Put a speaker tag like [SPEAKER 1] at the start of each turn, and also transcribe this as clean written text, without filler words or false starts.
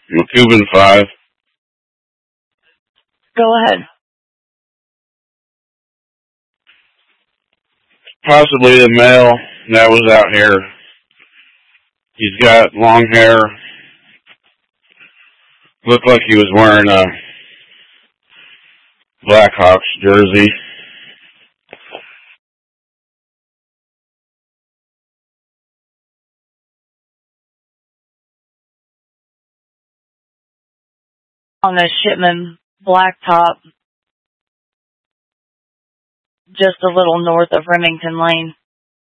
[SPEAKER 1] McCubbin 5.
[SPEAKER 2] Go ahead.
[SPEAKER 1] Possibly the male that was out here. He's got long hair. Looked like he was wearing a Blackhawks jersey.
[SPEAKER 2] On the Shipman Blacktop, just a little north of Remington Lane.